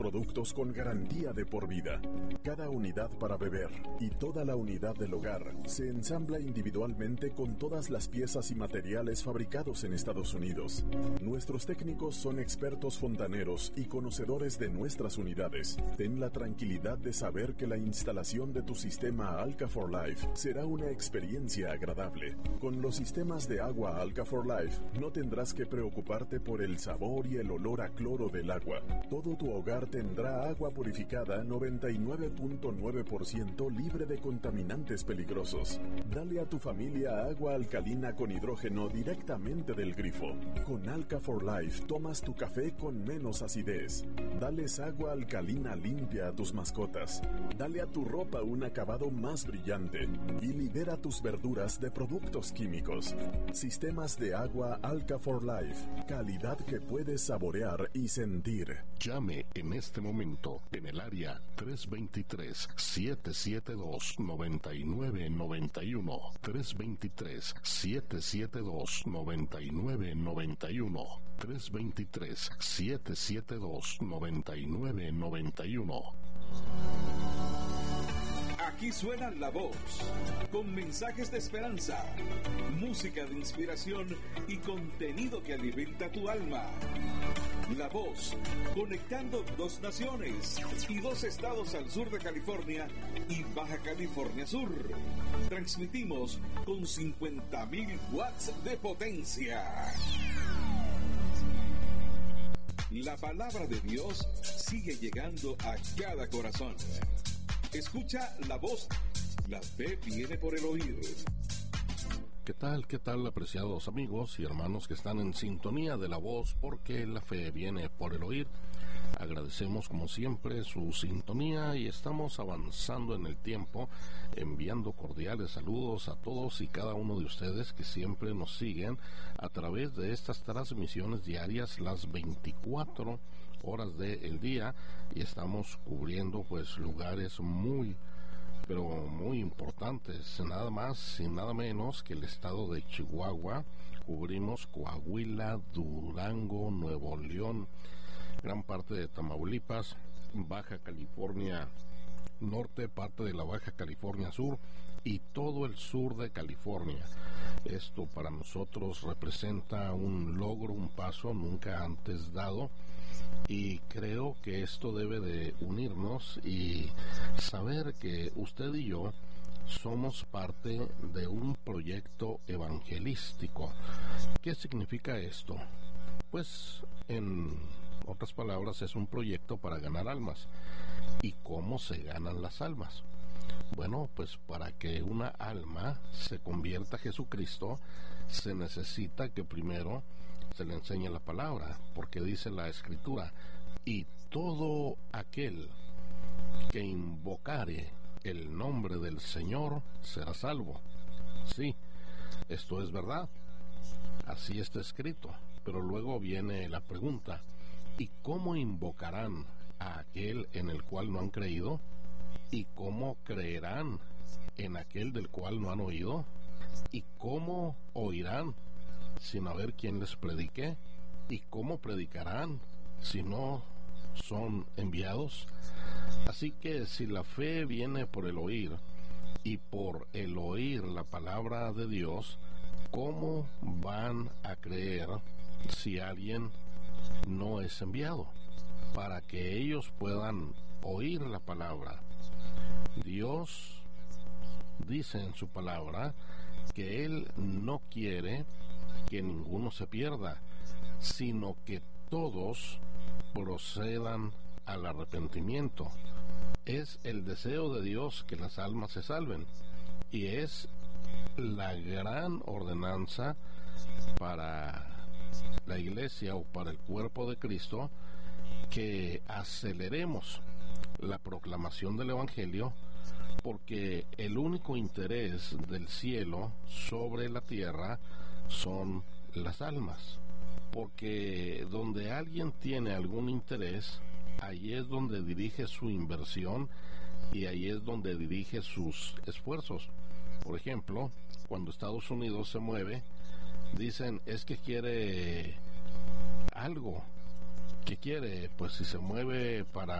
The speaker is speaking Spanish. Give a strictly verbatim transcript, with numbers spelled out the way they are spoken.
Productos con garantía de por vida. Cada unidad para beber y toda la unidad del hogar se ensambla individualmente con todas las piezas y materiales fabricados en Estados Unidos. Nuestros técnicos son expertos fontaneros y conocedores de nuestras unidades. Ten la tranquilidad de saber que la instalación de tu sistema Alka for Life será una experiencia agradable. Con los sistemas de agua Alka for Life no tendrás que preocuparte por el sabor y el olor a cloro del agua. Todo tu hogar tendrá agua purificada noventa y nueve punto nueve por ciento libre de contaminantes peligrosos. Dale a tu familia agua alcalina con hidrógeno directamente del grifo. Con Alka for Life tomas tu café con menos acidez. Dales agua alcalina limpia a tus mascotas. Dale a tu ropa un acabado más brillante y libera tus verduras de productos químicos. Sistemas de agua Alka for Life. Calidad que puedes saborear y sentir. Llame en este momento en el área tres dos tres, siete siete dos, nueve nueve nueve uno, tres dos tres, siete siete dos, nueve nueve nueve uno, tres dos tres, siete siete dos, nueve nueve nueve uno. Aquí suena La Voz, con mensajes de esperanza, música de inspiración y contenido que alimenta tu alma. La Voz, conectando dos naciones y dos estados al sur de California y Baja California Sur. Transmitimos con cincuenta mil watts de potencia. La palabra de Dios sigue llegando a cada corazón. Escucha La Voz. La fe viene por el oír. ¿Qué tal, qué tal, apreciados amigos y hermanos que están en sintonía de La Voz, porque la fe viene por el oír? Agradecemos como siempre su sintonía y estamos avanzando en el tiempo, enviando cordiales saludos a todos y cada uno de ustedes que siempre nos siguen a través de estas transmisiones diarias las veinticuatro horas del día, y estamos cubriendo pues lugares muy pero muy importantes, nada más y nada menos que el estado de Chihuahua. Cubrimos Coahuila, Durango, Nuevo León, gran parte de Tamaulipas, Baja California Norte, parte de la Baja California Sur y todo el sur de California. Esto para nosotros representa un logro, un paso nunca antes dado, y creo que esto debe de unirnos y saber que usted y yo somos parte de un proyecto evangelístico. ¿Qué significa esto? Pues en otras palabras es un proyecto para ganar almas. ¿Y cómo se ganan las almas? Bueno, pues para que una alma se convierta a Jesucristo se necesita que primero se le enseñe la palabra, porque dice la Escritura: y todo aquel que invocare el nombre del Señor será salvo. Sí, esto es verdad, así está escrito, pero luego viene la pregunta: ¿y cómo invocarán a aquel en el cual no han creído? ¿Y cómo creerán en aquel del cual no han oído? ¿Y cómo oirán sin haber quien les predique? ¿Y cómo predicarán si no son enviados? Así que si la fe viene por el oír, y por el oír la palabra de Dios, ¿cómo van a creer si alguien no es enviado? Para que ellos puedan oír la palabra. Dios dice en su palabra que Él no quiere que ninguno se pierda, sino que todos procedan al arrepentimiento. Es el deseo de Dios que las almas se salven, y es la gran ordenanza para la iglesia o para el cuerpo de Cristo que aceleremos la proclamación del Evangelio, porque el único interés del cielo sobre la tierra son las almas. Porque donde alguien tiene algún interés, ahí es donde dirige su inversión y ahí es donde dirige sus esfuerzos. Por ejemplo, cuando Estados Unidos se mueve, dicen es que quiere algo, ¿Qué quiere? Pues si se mueve para